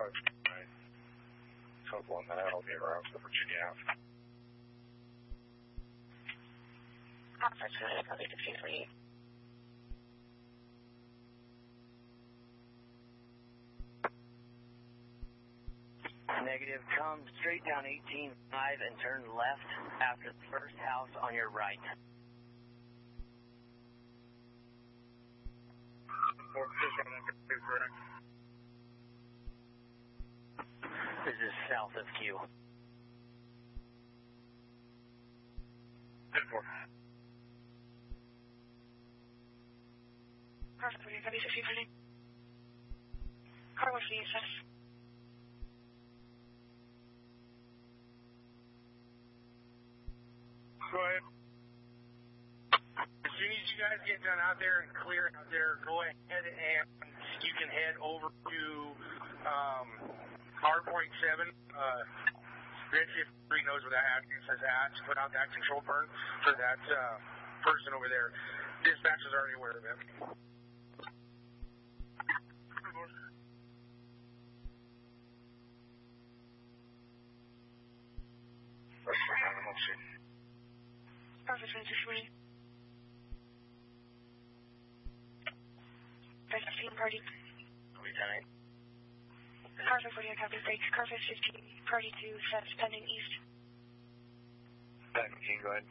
Right. Code 1, then I'll be around to Virginia Ave. Conference, copy 1648. Negative. Come straight down 18.5 and turn left after the first house on your right. This is south of Q. Perfect, copy 1648. Car 148, Go ahead. As soon as you guys get done out there and clear out there, go ahead and you can head over to Hardpoint 7. Grid 53 knows where that address is at. Put out that control burn for that person over there. Dispatch is already aware of it. Perfect, 2640. Car 15, party. Lieutenant. Car 540, I copy brakes. Car 515, party 2, sets pending east. 17, go ahead.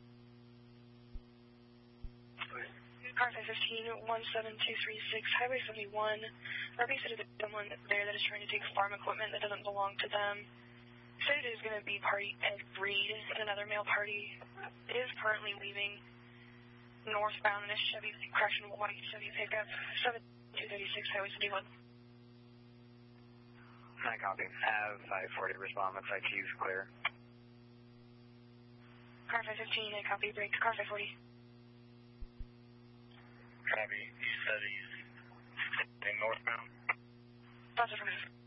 Car 515, 17236, Highway 71. Ruby said there's someone there that is trying to take farm equipment that doesn't belong to them. Said it is going to be party Ed Reed, and another male party is currently leaving northbound in a Chevy, crashing white Chevy pickup, 7236 Highway 71. I copy. Have 540 respond once IQ is clear. Car 515, I copy break. Car 540. Copy. You said he's in northbound? That's affirmative.